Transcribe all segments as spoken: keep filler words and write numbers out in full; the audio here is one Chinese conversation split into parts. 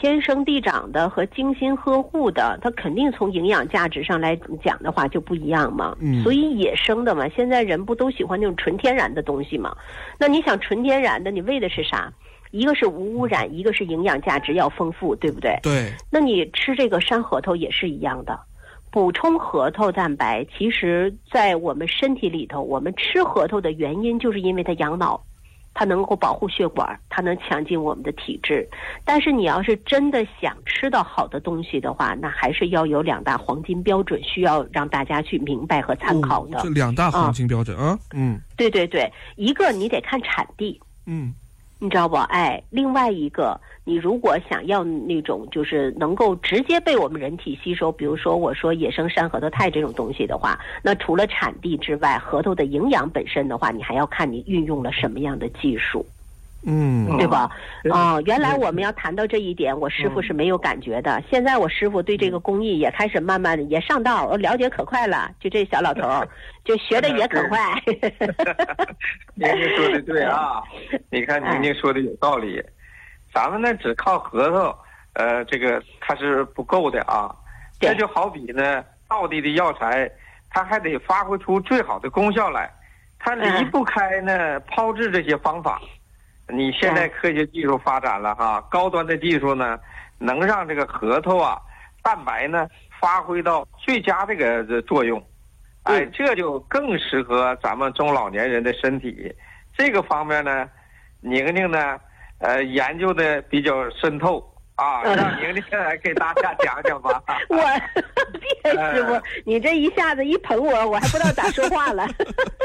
天生地长的和精心呵护的，它肯定从营养价值上来讲的话就不一样嘛。嗯，所以野生的嘛，现在人不都喜欢那种纯天然的东西嘛？那你想纯天然的，你为的是啥？一个是无污染，一个是营养价值要丰富，对不对？ 对。 那你吃这个山核桃也是一样的，补充核桃蛋白，其实在我们身体里头，我们吃核桃的原因就是因为它养脑，它能够保护血管，它能强劲我们的体质。但是你要是真的想吃到好的东西的话，那还是要有两大黄金标准，需要让大家去明白和参考的。 哦、这两大黄金标准啊，嗯， 对对对，一个你得看产地， 嗯。 你知道不？哎，另外一个，你如果想要那种就是能够直接被我们人体吸收，比如说我说野生山核桃肽这种东西的话，那除了产地之外，核桃的营养本身的话，你还要看你运用了什么样的技术。 嗯， 对吧？啊、呃，原来我们要谈到这一点，我师傅是没有感觉的。嗯、现在我师傅对这个工艺也开始慢慢的也上道，我了解可快了。就这小老头儿，就学的也可快。 宁宁说的对啊，你看宁宁说的有道理。咱们呢只靠核桃，呃，这个它是不够的啊。这就好比呢，道地的药材，它还得发挥出最好的功效来，它离不开呢炮制这些方法。你现在科学技术发展了哈，高端的技术呢，能让这个核桃啊蛋白呢发挥到最佳这个作用，哎，这就更适合咱们中老年人的身体。这个方面呢，宁宁呢，呃，研究的比较深透啊，让宁宁来给大家讲讲吧。 我别师傅，你这一下子一捧我，我还不知道咋说话了。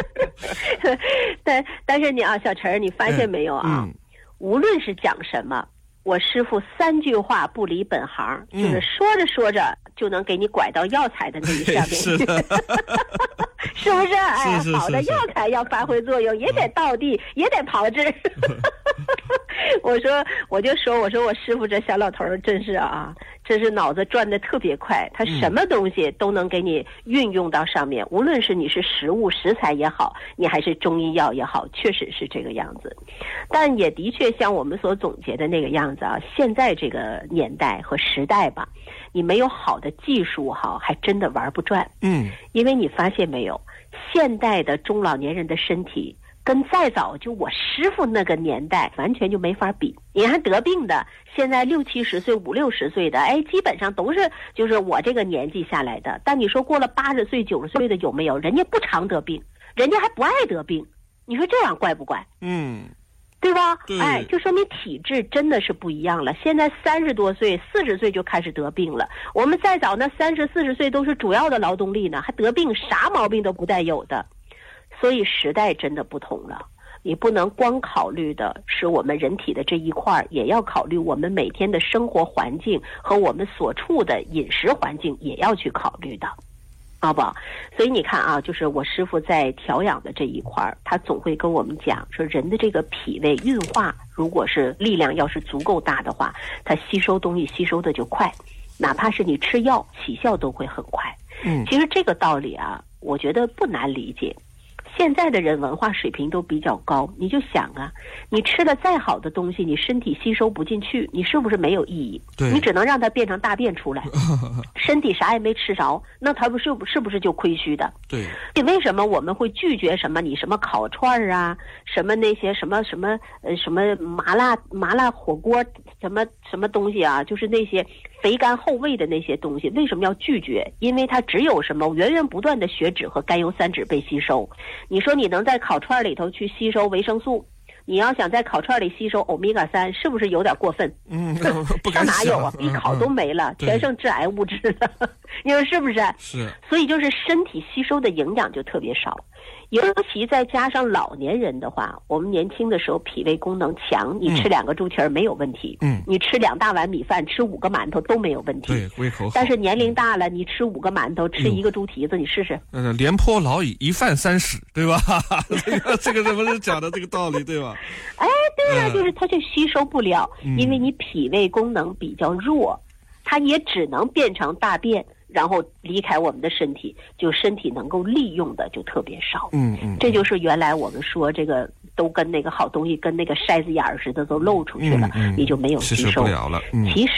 但但是你啊，小陈，你发现没有啊？嗯、无论是讲什么，我师傅三句话不离本行，嗯、就是说着说着就能给你拐到药材的那一上面去。是不是？哎， 是是是是好的药材要发挥作用，也得道地，也得炮制。我说，我就说，我说我师傅这小老头儿真是啊，真是脑子转得特别快，他什么东西都能给你运用到上面，嗯、无论是你是食物食材也好，你还是中医药也好，确实是这个样子。但也的确像我们所总结的那个样子啊，现在这个年代和时代吧，你没有好的技术哈，还真的玩不转。 嗯， 因为你发现没有，现代的中老年人的身体跟再早就我师傅那个年代完全就没法比。你看得病的，现在六七十岁、五六十岁的，哎，基本上都是就是我这个年纪下来的。但你说过了八十岁、九十岁的有没有？人家不常得病，人家还不爱得病。你说这样怪不怪？ 嗯， 对吧？ 对， 哎，就说明体质真的是不一样了。现在三十多岁、四十岁就开始得病了。我们再早那三十四十岁都是主要的劳动力呢，还得病，啥毛病都不带有的。所以时代真的不同了，你不能光考虑的是我们人体的这一块，也要考虑我们每天的生活环境和我们所处的饮食环境也要去考虑的，好不好？所以你看啊，就是我师傅在调养的这一块，他总会跟我们讲说，人的这个脾胃运化，如果是力量要是足够大的话，它吸收东西吸收的就快，哪怕是你吃药起效都会很快。 嗯， 其实这个道理啊，我觉得不难理解。现在的人文化水平都比较高，你就想啊，你吃了再好的东西，你身体吸收不进去，你是不是没有意义？ 对， 你只能让它变成大便出来，身体啥也没吃着，那它不是是不是就亏虚的？ 对， 你为什么我们会拒绝什么你什么烤串啊，什么那些什么什么呃什么麻辣麻辣火锅什么什么东西啊，就是那些肥甘厚味的那些东西，为什么要拒绝？因为它只有什么源源不断的血脂和甘油三酯被吸收。你说你能在烤串里头去吸收维生素，你要想在烤串里吸收欧米伽三，是不是有点过分？ 嗯，不敢哪有啊？比烤都没了， 嗯、 全剩致癌物质了。你说是不是？ 是。 所以就是身体吸收的营养就特别少。尤其再加上老年人的话，我们年轻的时候脾胃功能强，你吃两个猪蹄儿没有问题， 嗯， 你吃两大碗米饭，吃五个馒头都没有问题， 对，胃口好。 但是年龄大了，你吃五个馒头，吃一个猪蹄子，你试试。 嗯，廉颇老矣，一饭三食，对吧？这个这个怎么是讲的这个道理，对吧？ 哎，对啊，嗯、就是它就吸收不了， 嗯、 因为你脾胃功能比较弱，它也只能变成大便。然后离开我们的身体，就身体能够利用的就特别少。 嗯嗯， 这就是原来我们说这个都跟那个好东西跟那个筛子眼儿似的都漏出去了， 嗯嗯、 你就没有吸收不了了。嗯、 其实